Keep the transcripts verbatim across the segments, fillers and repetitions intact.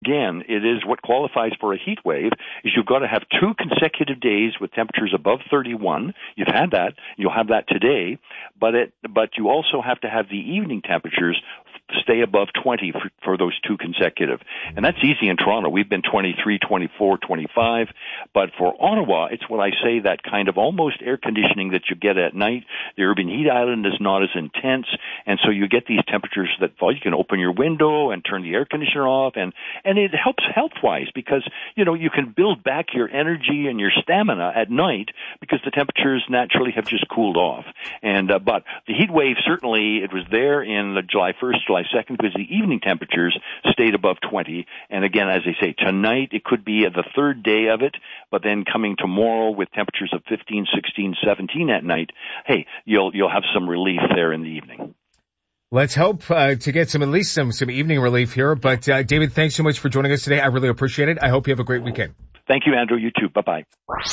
Again, it is what qualifies for a heat wave is you've got to have two consecutive days with temperatures above thirty-one. You've had that. You'll have that today. But it, but you also have to have the evening temperatures stay above twenty for, for those two consecutive. And that's easy in Toronto. We've been twenty-three, twenty-four, twenty-five. But for Ottawa, it's what I say, that kind of almost air conditioning that you get at night. The urban heat island is not as intense. And so you get these temperatures that, well, you can open your window and turn the air conditioner off. And, and it helps health-wise because, you know, you can build back your energy and your stamina at night because the temperatures naturally have just cooled off. And, uh, but the heat wave, certainly, it was there in the July first, July second, because the evening temperatures stayed above twenty. And again, as I say, tonight it could be the third day of it, but then coming tomorrow with temperatures of fifteen, sixteen, seventeen at night, hey, you'll you'll have some relief there in the evening. Let's hope uh, to get some, at least some, some evening relief here. But uh, David, thanks so much for joining us today. I really appreciate it. I hope you have a great weekend. Thank you, Andrew. You too. Bye-bye.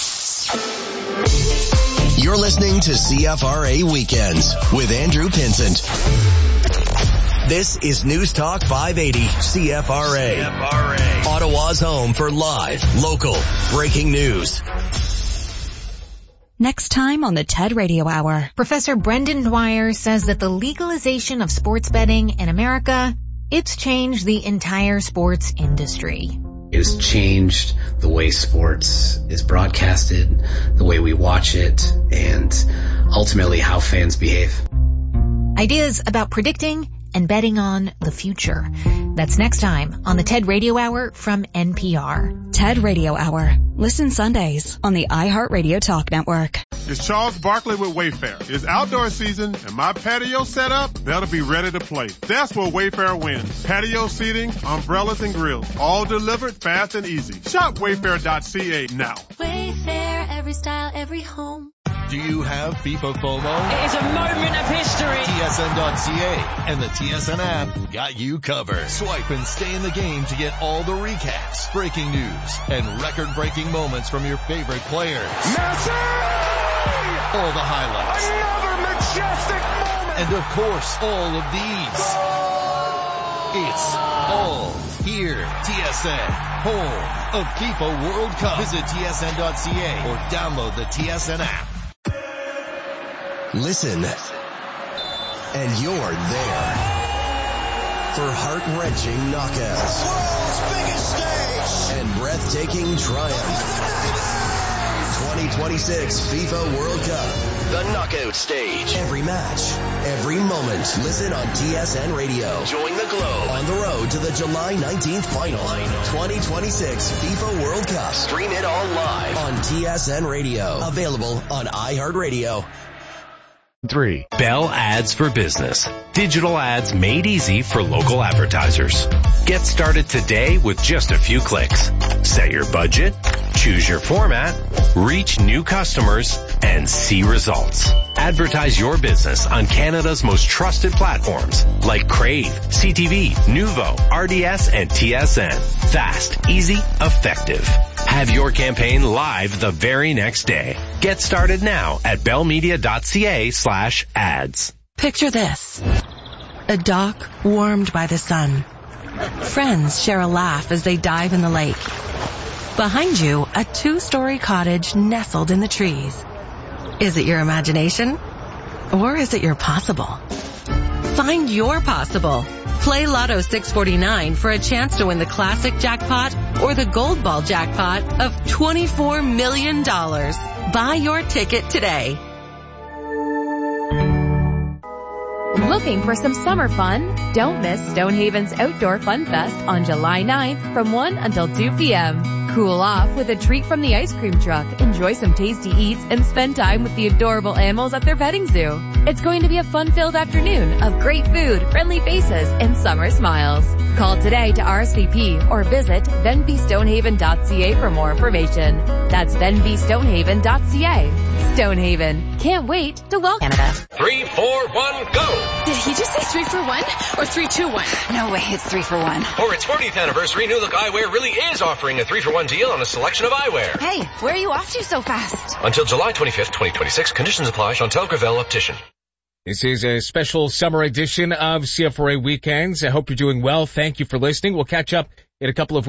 You're listening to C F R A Weekends with Andrew Pinsent. This is News Talk five eighty C F R A. C F R A. Ottawa's home for live, local, breaking news. Next time on the TED Radio Hour. Professor Brendan Dwyer says that the legalization of sports betting in America, it's changed the entire sports industry. It has changed the way sports is broadcasted, the way we watch it, and ultimately how fans behave. Ideas about predicting and betting on the future. That's next time on the TED Radio Hour from N P R. TED Radio Hour. Listen Sundays on the iHeartRadio Talk Network. It's Charles Barkley with Wayfair. It's outdoor season and my patio set up better be ready to play. That's where Wayfair wins. Patio seating, umbrellas and grills, all delivered fast and easy. Shop wayfair dot c a now. Wayfair, every style, every home. Do you have FIFA FOMO? It is a moment of history. T S N dot C A and the T S N app got you covered. Swipe and stay in the game to get all the recaps, breaking news, and record-breaking moments from your favorite players. Messi! All the highlights. Another majestic moment! And of course, all of these. Goal! It's all here. T S N, home of FIFA World Cup. Visit T S N dot C A or download the T S N app. Listen, and you're there for heart-wrenching knockouts, world's biggest stage, and breathtaking triumph. twenty twenty-six FIFA World Cup, the knockout stage. Every match, every moment. Listen on T S N Radio. Join the Globe on the road to the July nineteenth final. twenty twenty-six FIFA World Cup. Stream it all live on T S N Radio. Available on iHeartRadio. Three. Bell Ads for Business. Digital ads made easy for local advertisers. Get started today with just a few clicks. Set your budget, choose your format, reach new customers, and see results. Advertise your business on Canada's most trusted platforms like Crave, C T V, Nuvo, R D S, and T S N. Fast, easy, effective. Have your campaign live the very next day. Get started now at bellmedia dot c a slash ads. Picture this. A dock warmed by the sun. Friends share a laugh as they dive in the lake. Behind you, a two-story cottage nestled in the trees. Is it your imagination? Or is it your possible? Find your possible. Play Lotto six forty-nine for a chance to win the classic jackpot or the gold ball jackpot of twenty-four million dollars. Buy your ticket today. Looking for some summer fun? Don't miss Stonehaven's Outdoor Fun Fest on July ninth from one until two p.m. Cool off with a treat from the ice cream truck, enjoy some tasty eats, and spend time with the adorable animals at their petting zoo. It's going to be a fun-filled afternoon of great food, friendly faces, and summer smiles. Call today to R S V P or visit venby stonehaven dot c a for more information. That's venby stonehaven dot c a. Stonehaven. Can't wait to welcome Canada. Three, four, one, go! Did he just say three for one or three, two, one? No way, it's three for one. For its fortieth anniversary, New Look Eyewear really is offering a three for one deal on a selection of eyewear. Hey, where are you off to so fast? Until July twenty-fifth, twenty twenty-six. Conditions apply. Chantal Gravel Optician. This is a special summer edition of C F R A Weekends. I hope you're doing well. Thank you for listening. We'll catch up in a couple of